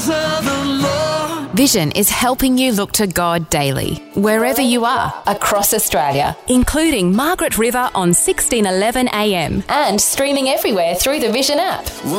of the Lord. Vision is helping you look to God daily, wherever you are, across Australia, including Margaret River on 1611 AM and streaming everywhere through the Vision app.